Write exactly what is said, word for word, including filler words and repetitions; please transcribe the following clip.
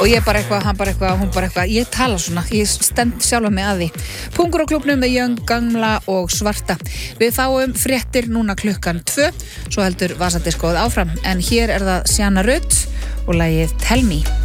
og ég bara eitthvað, hann bara eitthvað, hún bara eitthvað, ég tala svona, ég stend sjálfa mig að því. Pungur á klúbnum með Young, Gamla og Svarta. Við fáum fréttir núna klukkan tvö, svo heldur Vasadiskoð áfram, en hér er það Sjana Rutt og lagið Tell Me.